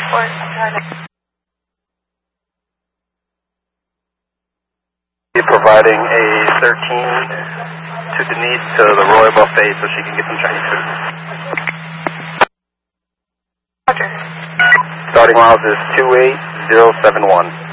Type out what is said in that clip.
airport. I'm trying to... Providing a 13 to Denise to the Royal Buffet so she can get some Chinese food. Roger. Starting miles is 28071.